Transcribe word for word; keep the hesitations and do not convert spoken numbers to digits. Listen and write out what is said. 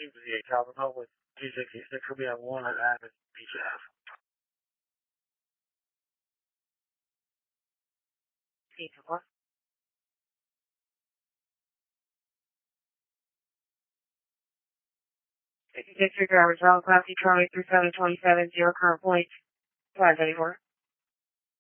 eight Capital with two sixty-six will be at one at Adams Beach Ave. eight to one. fifty-six, your driver's wrong, Class C Charlie through seven twenty-seven, zero current point, five eighty-four.